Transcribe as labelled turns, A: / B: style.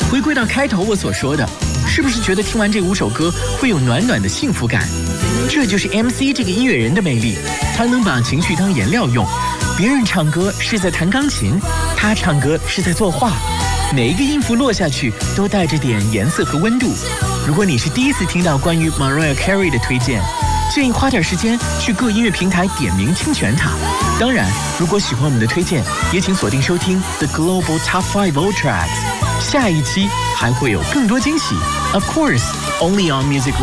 A: 回归到开头我所说的，是不是觉得听完这5首歌会有暖暖的幸福感？这就是 MC 这个音乐人的魅力，他能把情绪当颜料用。别人唱歌是在弹钢琴，他唱歌是在作画，每一个音符落下去都带着点颜色和温度。如果你是第一次听到关于 Mariah Carey 的推荐，建议花点时间去各音乐平台点名听全它。当然，如果喜欢我们的推荐，也请锁定收听 The Global Top 5 Old Tracks。下一期还会有更多惊喜。Of course, only on Music